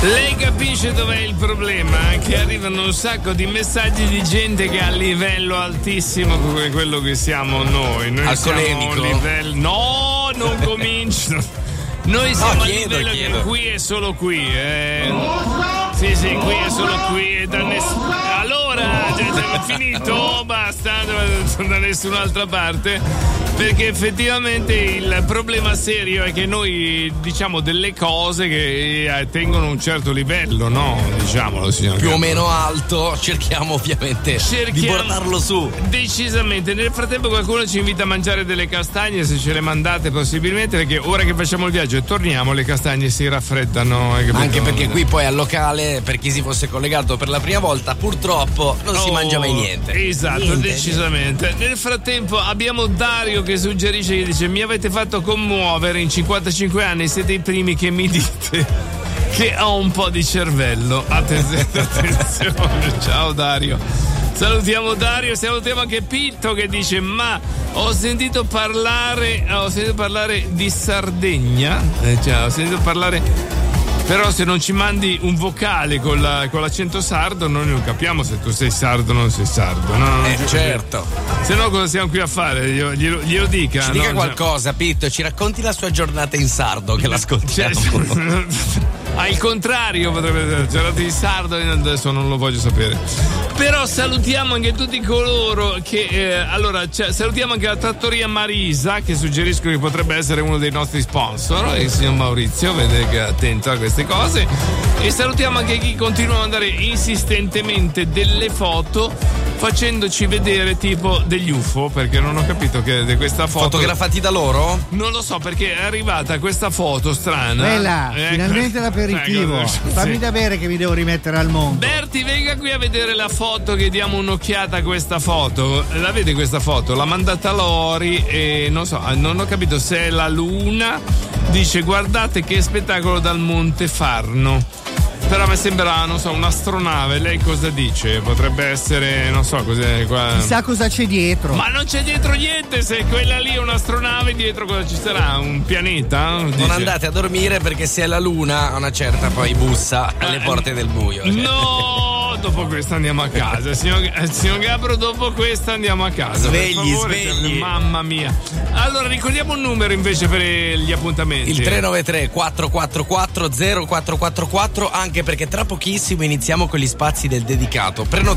Lei capisce dov'è il problema? Che arrivano un sacco di messaggi di gente che ha livello altissimo come quello che siamo noi. Noi siamo a livello. No, non comincio. Noi siamo a livello che qui è solo qui. Sì, qui è solo qui e da allora già finito, basta, da nessun'altra parte. Perché effettivamente il problema serio è che noi diciamo delle cose che tengono un certo livello, no? Diciamolo, signor più o meno alto, cerchiamo ovviamente di portarlo su. Decisamente. Nel frattempo qualcuno ci invita a mangiare delle castagne, se ce le mandate possibilmente, perché ora che facciamo il viaggio e torniamo le castagne si raffreddano. Anche perché qui poi al locale, per chi si fosse collegato per la prima volta, purtroppo non si mangia mai niente. Esatto, decisamente. Nel frattempo abbiamo Dario che suggerisce, che dice: mi avete fatto commuovere, in 55 anni siete i primi che mi dite che ho un po' di cervello. Attenzione. Ciao Dario. Salutiamo Dario, salutiamo anche Pitto che dice: ma ho sentito parlare di Sardegna, ho sentito parlare. Però se non ci mandi un vocale con l'accento sardo, noi non capiamo se tu sei sardo o non sei sardo, no? Certo. Se no cosa siamo qui a fare? Glielo dica. Ci dica qualcosa, Pitto, ci racconti la sua giornata in sardo che l'ascoltiamo. Al contrario potrebbe essere giornata in sardo, adesso non lo voglio sapere. Però salutiamo anche tutti coloro che salutiamo anche la trattoria Marisa, che suggerisco che potrebbe essere uno dei nostri sponsor, il signor Maurizio, vede che è attento a queste cose. E salutiamo anche chi continua a mandare insistentemente delle foto facendoci vedere tipo degli UFO, perché non ho capito che questa foto fotografati da loro? Non lo so, perché è arrivata questa foto strana. Bella, finalmente l'aperitivo. Fammi da bere che mi devo rimettere al mondo. Berti, venga qui a vedere la foto, che diamo un'occhiata a questa foto. La vede questa foto? L'ha mandata Lori e non so, non ho capito se è la luna. Dice: guardate che spettacolo dal Monte Farno. Però mi sembra, non so, un'astronave. Lei cosa dice? Potrebbe essere, non so cos'è qua. Chissà cosa c'è dietro. Ma non c'è dietro niente. Se quella lì è un'astronave, dietro cosa ci sarà? Un pianeta? Dice. Non andate a dormire, perché se è la luna a una certa poi bussa alle porte del buio. No! Dopo questa andiamo a casa. Signor Gabro, dopo questa andiamo a casa. Svegli. Mamma mia. Allora ricordiamo un numero invece per gli appuntamenti. Il 393 444 0444, anche perché tra pochissimo iniziamo con gli spazi del dedicato.